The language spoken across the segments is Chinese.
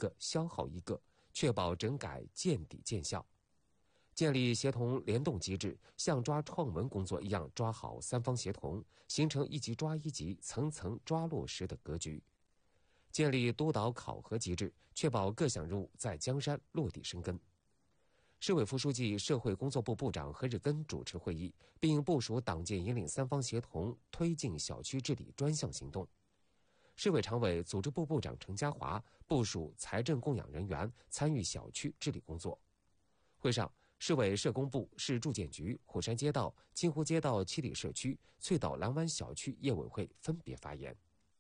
个消耗一个，确保整改见底见效。建立协同联动机制，像抓创文工作一样抓好三方协同，形成一级抓一级、层层抓落实的格局。建立督导考核机制，确保各项任务在江山落地生根。市委副书记、社会工作部部长何日根主持会议，并部署党建引领三方协同推进小区治理专项行动。市委常委、组织部部长程家华部署财政供养人员参与小区治理工作。会上，市委社工部、市住建局、虎山街道、金湖街道七里社区、翠岛蓝湾小区业委会分别发言。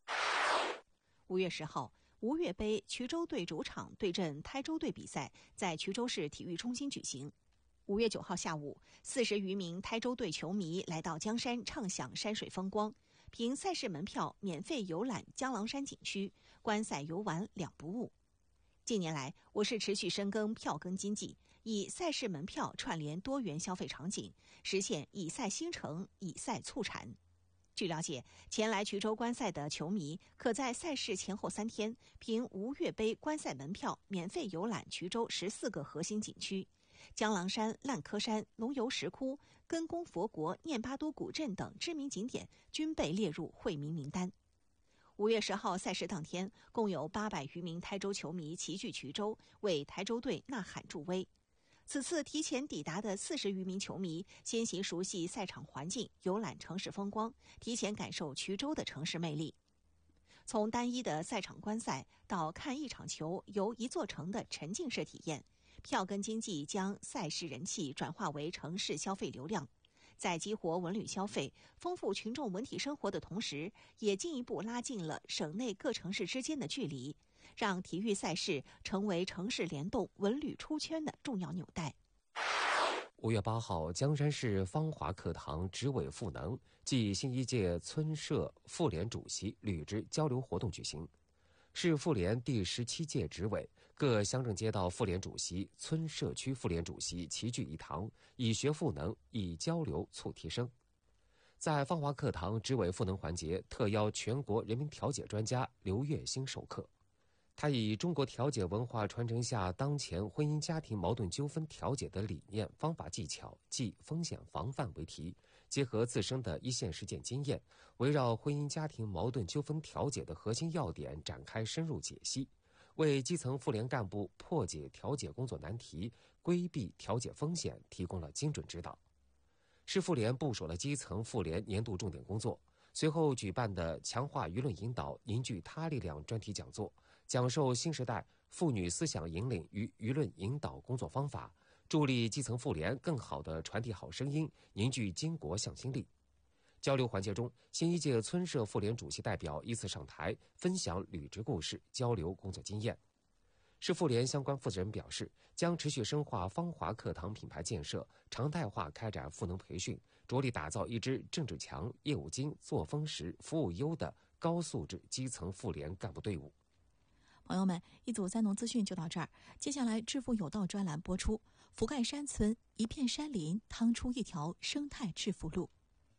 5月10号，吴越杯衢州队主场对阵台州队比赛在衢州市体育中心举行。5月9号下午，40余名台州队球迷来到江山畅享山水风光，凭赛事门票免费游览江郎山景区，观赛游玩两不误。近年来，我市持续深耕票根经济，以赛事门票串联多元消费场景，实现以赛兴城、以赛促产。据了解，前来衢州观赛的球迷可在赛事前后3天，凭吴越杯观赛门票免费游览衢州14个核心景区，江郎山、烂柯山、龙游石窟、根宫佛国、念巴都古镇等知名景点均被列入惠民名单。5月10号赛事当天，共有800余名台州球迷齐聚衢州，为台州队呐喊助威。此次提前抵达的40余名球迷，先行熟悉赛场环境，游览城市风光，提前感受衢州的城市魅力。从单一的赛场观赛到看一场球游一座城的沉浸式体验，票根经济将赛事人气转化为城市消费流量。在激活文旅消费、丰富群众文体生活的同时，也进一步拉近了省内各城市之间的距离，让体育赛事成为城市联动、文旅出圈的重要纽带。 5月8号，江山市芳华课堂执委赋能暨新一届村社妇联主席履职交流活动举行。市妇联第17届执委、各乡镇街道妇联主席、村社区妇联主席齐聚一堂，以学赋能，以交流促提升。在芳华课堂执委赋能环节，特邀全国人民调解专家刘月星授课。他以中国调解文化传承下当前婚姻家庭矛盾纠纷调解的理念、方法、技巧及风险防范为题，结合自身的一线实践经验，围绕婚姻家庭矛盾纠纷调解的核心要点展开深入解析，为基层妇联干部破解调解工作难题、规避调解风险提供了精准指导。市妇联部署了基层妇联年度重点工作，随后举办的强化舆论引导、凝聚他力量专题讲座，讲授新时代妇女思想引领与舆论引导工作方法，助力基层妇联更好地传递好声音，凝聚巾帼向心力。交流环节中，新一届村社妇联主席代表依次上台，分享履职故事，交流工作经验。市妇联相关负责人表示，将持续深化芳华课堂品牌建设，常态化开展赋能培训，着力打造一支政治强、业务精、作风实、服务优的高素质基层妇联干部队伍。 朋友们，一组灾农资讯就到这儿，接下来致富有道专栏播出。福盖山村一片山林趟出一条生态致富路。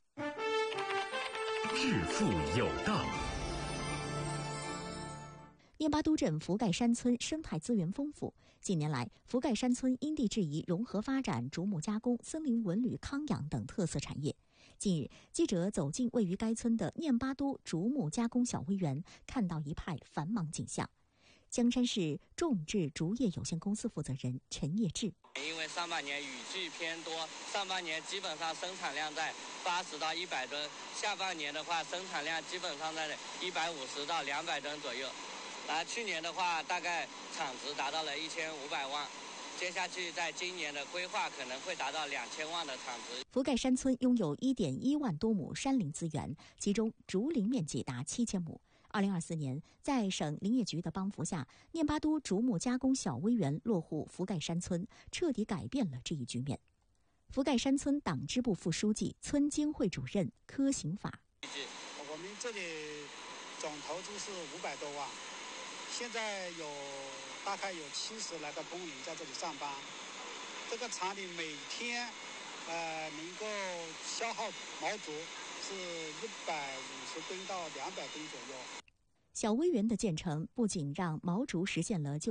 致富有道。 念巴都镇福盖山村生态资源丰富，近年来，福盖山村因地制宜融合发展竹木加工、森林文旅、康养等特色产业。近日，记者走进位于该村的念巴都竹木加工小微园，看到一派繁忙景象。江山市种质竹业有限公司负责人陈业志： 因为上半年雨季偏多，上半年基本上生产量在80到100吨，下半年的话生产量基本上在150到200吨左右。去年的话，大概产值达到了1500万，接下去在今年的规划可能会达到2000万的产值。 福盖山村拥有1.1万多亩山林资源，其中竹林面积达7000亩。2024年，在省林业局的帮扶下，念巴都竹木加工小微园落户福盖山村，彻底改变了这一局面。福盖山村党支部副书记、村经会主任柯行法： 我们这里总投资是500多万。现在大概有70来个工人在这里上班，这个厂里每天能够消耗毛竹是150吨到200吨左右。 小微园的建成不仅让毛竹实现了